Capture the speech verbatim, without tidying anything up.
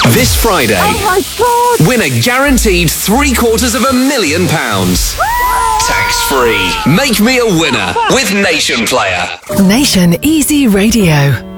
This Friday, Oh my God! win a guaranteed three quarters of a million pounds. Tax-free. Make me a winner with Nation Player. Nation Easy Radio.